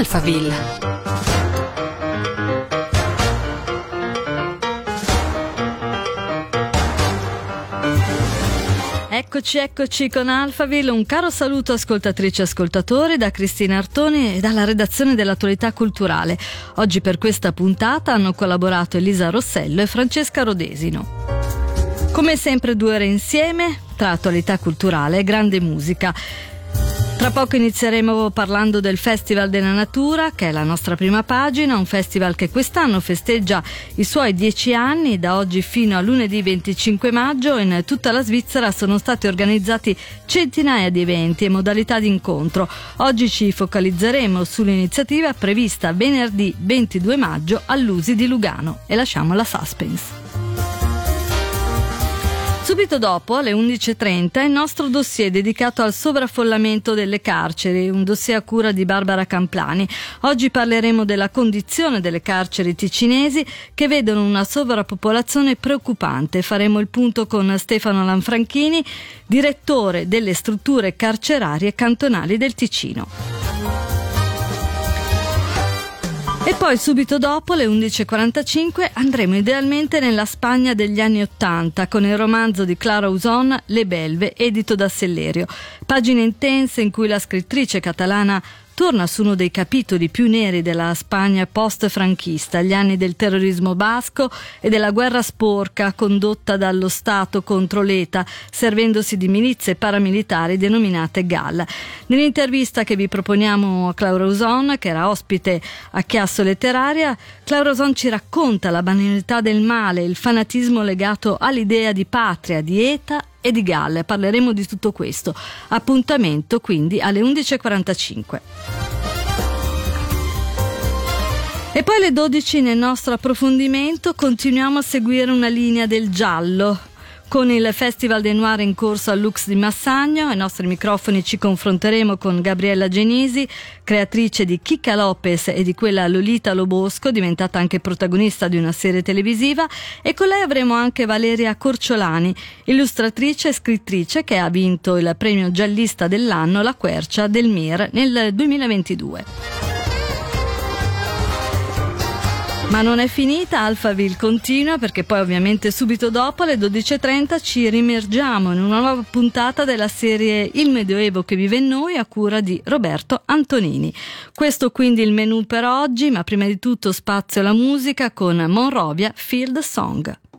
Alphaville. Eccoci con Alphaville. Un caro saluto ascoltatrici e ascoltatori da Cristina Artoni e dalla redazione dell'Attualità Culturale. Oggi per questa puntata hanno collaborato Elisa Rossello e Francesca Rodesino. Come sempre 2 ore insieme tra attualità culturale e grande musica. Tra poco inizieremo parlando del Festival della Natura, che è la nostra prima pagina, un festival che quest'anno festeggia i suoi 10 anni. Da oggi fino a lunedì 25 maggio in tutta la Svizzera sono stati organizzati centinaia di eventi e modalità di incontro. Oggi ci focalizzeremo sull'iniziativa prevista venerdì 22 maggio all'Usi di Lugano e lasciamo la suspense. Subito dopo, alle 11.30, il nostro dossier dedicato al sovraffollamento delle carceri, un dossier a cura di Barbara Camplani. Oggi parleremo della condizione delle carceri ticinesi che vedono una sovrappopolazione preoccupante. Faremo il punto con Stefano Lanfranchini, direttore delle strutture carcerarie cantonali del Ticino. E poi subito dopo, alle 11.45, andremo idealmente nella Spagna degli anni '80 con il romanzo di Clara Usón, Le Belve, edito da Sellerio. Pagine intense in cui la scrittrice catalana torna su uno dei capitoli più neri della Spagna post-franchista, gli anni del terrorismo basco e della guerra sporca condotta dallo Stato contro l'ETA, servendosi di milizie paramilitari denominate GAL. Nell'intervista che vi proponiamo a Clara Usón, che era ospite a Chiasso Letteraria, Clara Usón ci racconta la banalità del male, il fanatismo legato all'idea di patria, di ETA e di GAL. Parleremo di tutto questo. Appuntamento quindi alle 11.45. E poi alle 12 nel nostro approfondimento continuiamo a seguire una linea del giallo. Con il Festival des Noirs in corso al Lux di Massagno, ai nostri microfoni ci confronteremo con Gabriella Genisi, creatrice di Chicca Lopez e di quella Lolita Lobosco, diventata anche protagonista di una serie televisiva, e con lei avremo anche Valeria Corciolani, illustratrice e scrittrice che ha vinto il premio giallista dell'anno La Quercia del Mir nel 2022. Ma non è finita, Alphaville continua, perché poi ovviamente subito dopo alle 12.30 ci rimergiamo in una nuova puntata della serie Il Medioevo che vive in noi a cura di Roberto Antonini. Questo quindi il menù per oggi, ma prima di tutto spazio alla musica con Monrovia Field Song.